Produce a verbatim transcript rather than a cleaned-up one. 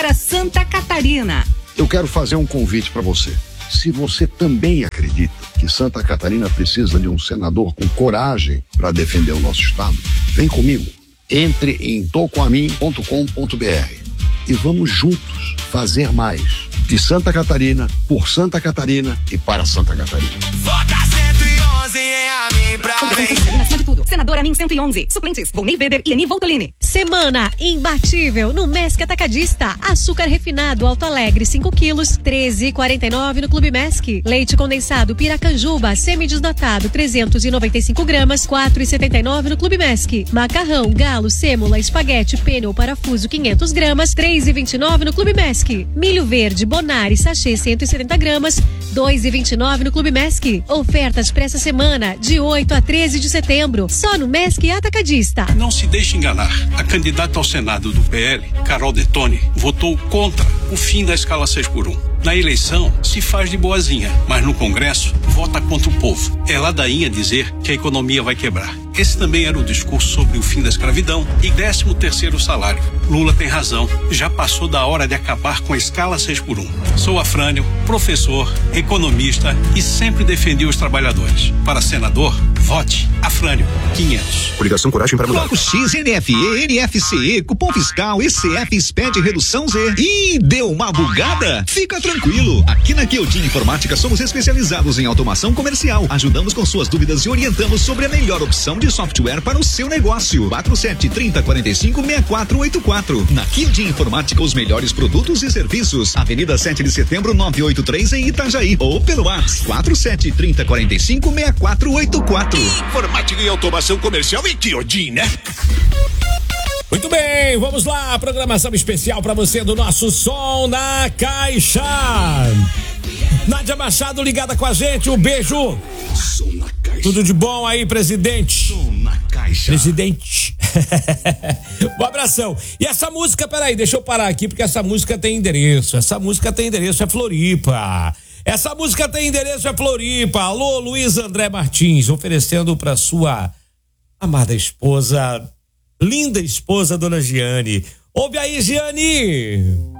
para Santa Catarina. Eu quero fazer um convite para você. Se você também acredita que Santa Catarina precisa de um senador com coragem para defender o nosso estado, vem comigo. Entre em tocoamin ponto com ponto br e vamos juntos fazer mais de Santa Catarina, por Santa Catarina e para Santa Catarina. Vota cento e onze em Amin pra Catarina acima de tudo. Senador Amin cento e onze. Suplentes: Volney Weber e Eni Voltolini. Semana imbatível no Mesc Atacadista. Açúcar refinado Alto Alegre cinco quilos, treze e quarenta e nove no Clube Mesc. Leite condensado Piracanjuba semidesnatado trezentos e noventa e cinco gramas, quatro e setenta e nove no Clube Mesc. Macarrão Galo Sêmola Espaguete Pênel Parafuso quinhentos gramas, três e vinte e nove no Clube Mesc. Milho Verde Bonari Sachê cento e setenta gramas, dois e vinte e nove no Clube Mesc. Ofertas para essa semana de oito a treze de setembro, só no Mesc Atacadista. Não se deixe enganar. A candidata ao Senado do P L, Carol Detoni, votou contra o fim da escala seis por um. Na eleição, se faz de boazinha, mas no Congresso, vota contra o povo. É ladainha dizer que a economia vai quebrar. Esse também era o discurso sobre o fim da escravidão e décimo terceiro salário. Lula tem razão, já passou da hora de acabar com a escala seis por um. Sou Afrânio, professor, economista e sempre defendi os trabalhadores. Para senador, vote Afrânio quinhentos. Coligação Coragem para Mudar. Bloco X, N F E, N F C E, cupom fiscal, E C F, S P E D, redução Z. Ih, deu uma bugada? Fica tranquilo. Aqui na Queldin Informática somos especializados em automação comercial. Ajudamos com suas dúvidas e orientamos sobre a melhor opção de software para o seu negócio. quatro sete trinta quarenta e cinco sessenta e quatro oitenta e quatro. Na Queldin Informática, os melhores produtos e serviços. Avenida sete de setembro, novecentos e oitenta e três em Itajaí. Ou pelo WhatsApp quatro sete trinta quarenta e cinco sessenta e quatro oitenta e quatro. Informática e automação comercial em Queldin, né? Muito bem, vamos lá, programação especial para você do nosso Som na Caixa. Nádia Machado ligada com a gente, um beijo. Som na Caixa. Tudo de bom aí, presidente? Som na Caixa. Presidente. Um abração. E essa música, peraí, deixa eu parar aqui porque essa música tem endereço, essa música tem endereço, é Floripa. Essa música tem endereço, é Floripa. Alô, Luiz André Martins, oferecendo para sua amada esposa, linda esposa, dona Giane. Ouve aí, Giane!